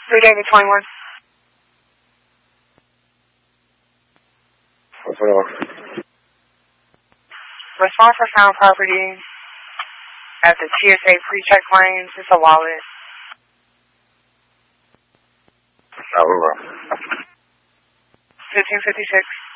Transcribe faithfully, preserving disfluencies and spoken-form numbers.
three David twenty-one. What's wrong? Response for found property at the T S A pre-check lanes. It's a wallet. Oh, fifteen fifty-six.